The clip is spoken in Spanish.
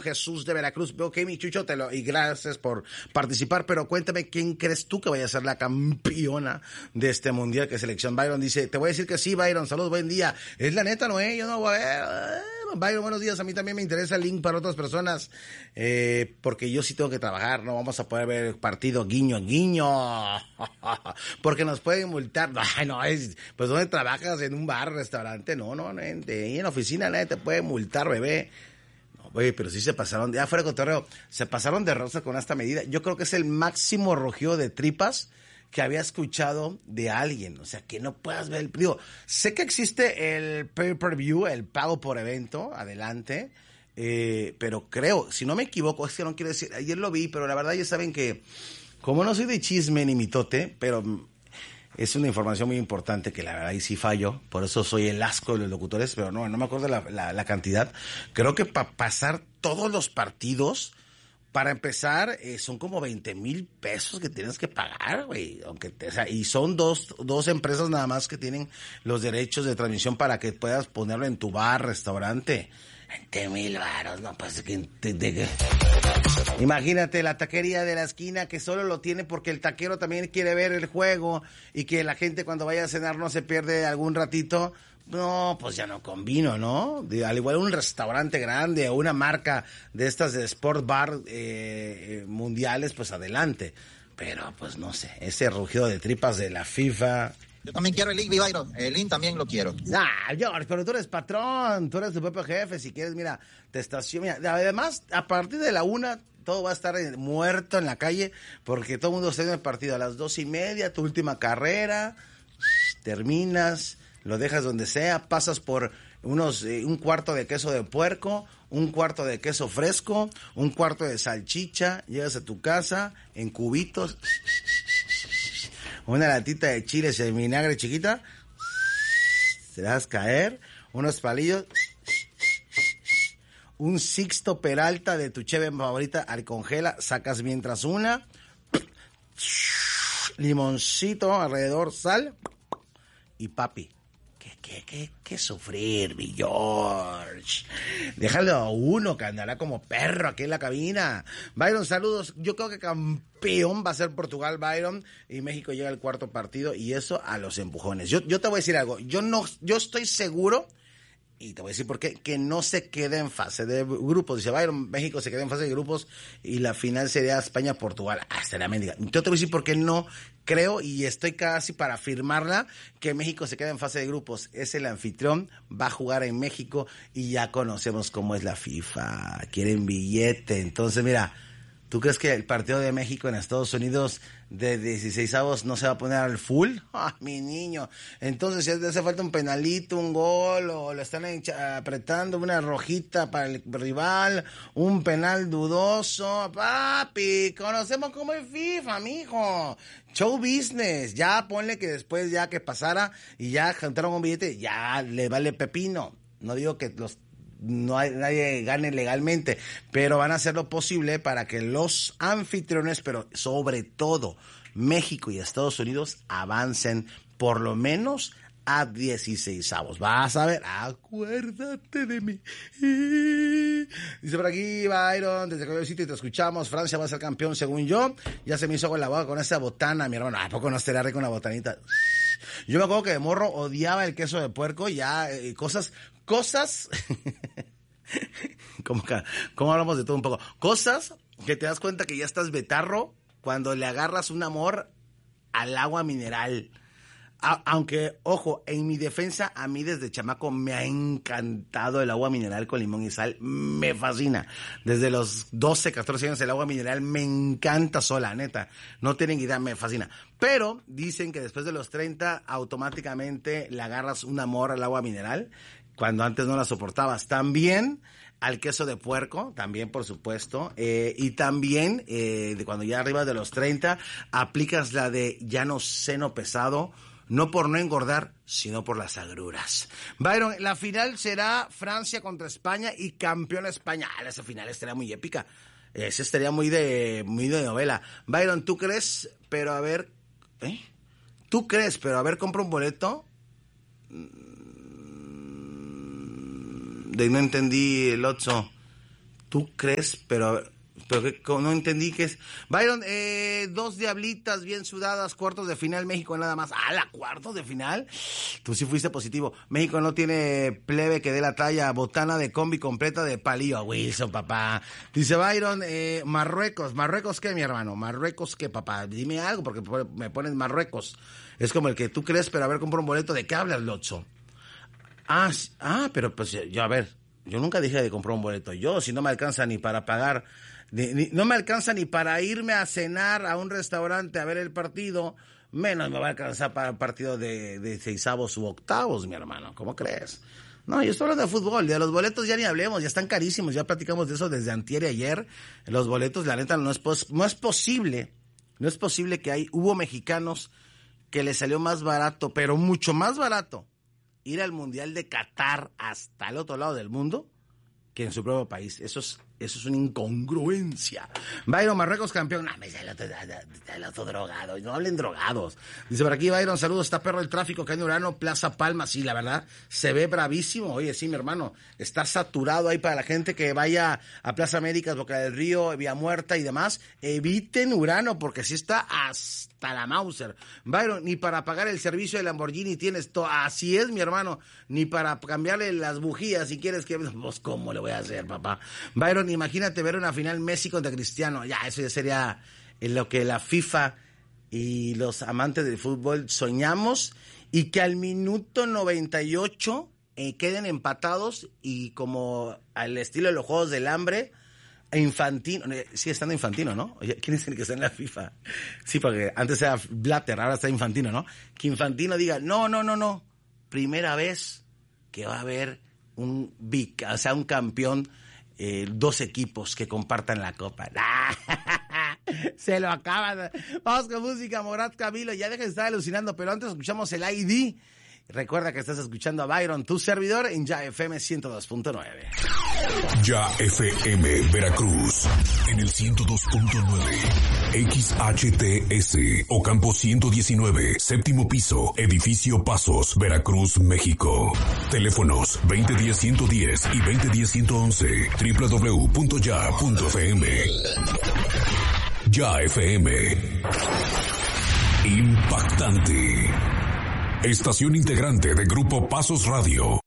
Jesús de Veracruz. Veo que mi Chucho, y gracias por participar, pero cuéntame, ¿quién crees tú que vaya a ser la campeona de este mundial que es selección? Byron dice, te voy a decir que sí, Byron, saludos, buen día. Es la neta, ¿no? Yo no voy a ver. Byron, buenos días, a mí también me interesa el link para otras personas, porque yo sí tengo que trabajar, no vamos a poder ver el partido guiño, porque nos pueden multar. Ay, no, pues ¿dónde trabajas? ¿En un bar, restaurante? No, en la oficina nadie te puede multar, bebé. No, güey, pero sí se pasaron, ya fuera de cotorreo, se pasaron de rosa con esta medida. Yo creo que es el máximo rojeo de tripas que había escuchado de alguien, o sea, que no puedas ver digo, sé que existe el pay-per-view, el pago por evento, adelante, pero creo, si no me equivoco, es que no quiero decir, ayer lo vi, pero la verdad ya saben que, como no soy de chisme ni mitote, pero es una información muy importante que la verdad ahí sí fallo, por eso soy el asco de los locutores, pero no me acuerdo la cantidad, creo que para pasar todos los partidos, para empezar, son como 20,000 pesos que tienes que pagar, güey. Y son dos empresas nada más que tienen los derechos de transmisión para que puedas ponerlo en tu bar, restaurante. 20,000 varos, no, pues imagínate la taquería de la esquina que solo lo tiene porque el taquero también quiere ver el juego y que la gente cuando vaya a cenar no se pierde algún ratito. No, pues ya no combino, ¿no? Al igual un restaurante grande o una marca de estas de Sport Bar mundiales, pues adelante. Pero pues no sé, ese rugido de tripas de la FIFA. Yo también quiero el link, Byron. El link también lo quiero. George, pero tú eres patrón, tú eres tu propio jefe. Si quieres, mira, te estaciona. Además, a partir de la 1, todo va a estar muerto en la calle porque todo el mundo está en el partido. A las 2:30, tu última carrera, terminas, lo dejas donde sea, pasas por un cuarto de queso de puerco, un cuarto de queso fresco, un cuarto de salchicha, llegas a tu casa en cubitos, una latita de chiles en vinagre chiquita, te dejas caer, unos palillos, un Sixto Peralta de tu cheve favorita al congela, sacas mientras una, limoncito alrededor, sal y papi. ¿Qué sufrir, mi George? Déjalo a uno que andará como perro aquí en la cabina. Byron, saludos. Yo creo que campeón va a ser Portugal, Byron, y México llega al cuarto partido, y eso a los empujones. Yo te voy a decir algo. Yo estoy seguro, y te voy a decir por qué, que no se queda en fase de grupos. Dice Byron, México se queda en fase de grupos y la final sería España-Portugal. Hasta la mendiga. Yo te voy a decir por qué no creo, y estoy casi para afirmarla, que México se queda en fase de grupos. Es el anfitrión, va a jugar en México y ya conocemos cómo es la FIFA. Quieren billete. Entonces, mira, ¿tú crees que el partido de México en Estados Unidos de 16avos no se va a poner al full? ¡Ah, mi niño! Entonces, si hace falta un penalito, un gol, o le están apretando una rojita para el rival, un penal dudoso, papi, conocemos cómo es FIFA, mijo. Show business. Ya ponle que después, ya que pasara y ya juntaron un billete, ya le vale pepino. No digo que nadie gane legalmente, pero van a hacer lo posible para que los anfitriones, pero sobre todo México y Estados Unidos, avancen por lo menos a 16avos. Vas a ver, acuérdate de mí. Dice por aquí Byron, desde cualquier sitio te escuchamos. Francia va a ser campeón según yo. Ya se me hizo agua en la boca con esa botana, mi hermano. ¿A poco no estará rico una botanita? Yo me acuerdo que de morro odiaba el queso de puerco, ya cosas ¿Cómo hablamos de todo un poco? Cosas que te das cuenta que ya estás betarro cuando le agarras un amor al agua mineral. Aunque, ojo, en mi defensa, a mí desde chamaco me ha encantado el agua mineral con limón y sal. Me fascina. Desde los 12, 14 años el agua mineral me encanta sola, neta. No tienen idea, me fascina. Pero dicen que después de los 30 automáticamente le agarras un amor al agua mineral, cuando antes no la soportabas. También al queso de puerco, también por supuesto, y también de cuando ya arriba de los 30 aplicas la de ya no seno pesado, no por no engordar, sino por las agruras. Byron, la final será Francia contra España y campeón España. Esa final estaría muy épica. Esa estaría muy de novela. Byron, ¿tú crees? Pero a ver, ¿tú crees? Pero a ver, compra un boleto. No entendí el Otso. ¿Tú crees? Pero no entendí qué es. Byron, 2 diablitas bien sudadas, cuartos de final, México nada más. ¿Ah, la cuartos de final? Tú sí fuiste positivo. México no tiene plebe que dé la talla, botana de combi completa de palillo. Wilson, papá. Dice Byron, Marruecos. ¿Marruecos qué, mi hermano? ¿Marruecos qué, papá? Dime algo, porque me pones Marruecos. Es como el que tú crees, pero a ver, compra un boleto. ¿De qué hablas, Lotso? Pero pues yo, a ver, yo nunca dije de comprar un boleto. Yo, si no me alcanza ni para pagar... no me alcanza ni para irme a cenar a un restaurante a ver el partido, menos me va a alcanzar para el partido de 16avos u octavos, mi hermano. ¿Cómo crees? No, yo estoy hablando de fútbol, de los boletos ya ni hablemos, ya están carísimos, ya platicamos de eso desde antier y ayer. Los boletos, la neta, no es posible que hubo mexicanos que les salió más barato, pero mucho más barato, ir al Mundial de Qatar hasta el otro lado del mundo que en su propio país. Eso es una incongruencia. Byron, Marruecos campeón. No, el otro drogado. No hablen drogados. Dice por aquí, Byron, saludos. Está perro el tráfico que hay en Urano, Plaza Palma. Sí, la verdad, se ve bravísimo. Oye, sí, mi hermano, está saturado ahí para la gente que vaya a Plaza Américas, Boca del Río, Vía Muerta y demás. Eviten Urano, porque sí está hasta la Mauser. Byron, ni para pagar el servicio de Lamborghini tienes todo. Así es, mi hermano. Ni para cambiarle las bujías si quieres que... Pues, ¿cómo le voy a hacer, papá? Byron, imagínate ver una final Messi contra Cristiano. Ya, eso ya sería lo que la FIFA y los amantes del fútbol soñamos, y que al minuto 98 queden empatados, y como al estilo de los Juegos del Hambre, Infantino, sigue estando Infantino, ¿no? Oye, ¿quién es el que está en la FIFA? Sí, porque antes era Blatter, ahora está Infantino, ¿no? Que Infantino diga, no, primera vez que va a haber un campeón, 2 equipos que compartan la copa. Se lo acaban. Vamos con música, Morat Camilo. Ya deja de estar alucinando, pero antes escuchamos el ID. Recuerda que estás escuchando a Byron, tu servidor, en Ya FM 102.9. Ya FM Veracruz, en el 102.9. XHTS, Ocampo 119, séptimo piso, edificio Pasos, Veracruz, México. Teléfonos 2010-110 y 2010-111. www.ya.fm. Ya FM. Impactante. Estación integrante de Grupo Pasos Radio.